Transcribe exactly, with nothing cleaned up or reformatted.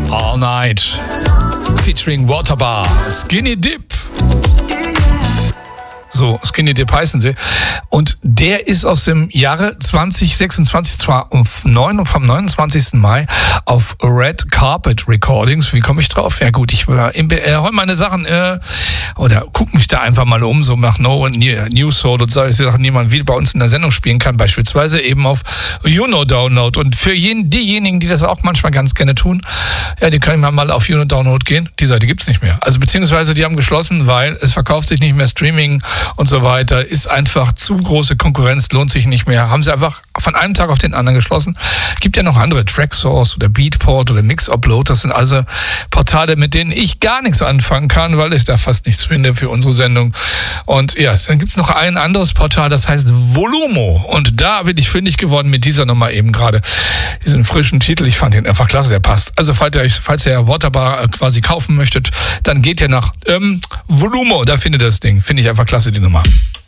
All Night featuring Waterbar, Skinny Dip. So, Skinny Dip heißen sie. Und der ist aus dem Jahre zwanzig sechsundzwanzig, zwar vom neunundzwanzigsten Mai auf Red Carpet Recordings. Wie komme ich drauf? Ja gut, ich äh, hol meine Sachen äh, oder guck mich da einfach mal um, so nach No und New Soul und sage, Sachen, die man wie bei uns in der Sendung spielen kann, beispielsweise eben auf Juno Download. Und für jeden, diejenigen, die das auch manchmal ganz gerne tun, ja, die können mal auf Juno Download gehen. Die Seite gibt's nicht mehr. Also beziehungsweise die haben geschlossen, weil es verkauft sich nicht mehr, Streaming und so weiter, ist einfach zu große Konkurrenz, lohnt sich nicht mehr. Haben sie einfach von einem Tag auf den anderen geschlossen. Gibt ja noch andere, Tracksource oder Beatport oder Mixupload, das sind also Portale, mit denen ich gar nichts anfangen kann, weil ich da fast nichts finde für unsere Sendung. Und ja, dann gibt's noch ein anderes Portal, das heißt Volumo. Und da bin ich fündig geworden mit dieser Nummer eben gerade. Diesen frischen Titel, ich fand ihn einfach klasse, der passt. Also falls ihr, falls ihr Waterbar quasi kaufen möchtet, dann geht ihr nach ähm, Volumo, da findet ihr das Ding. Finde ich einfach klasse, die Nummer.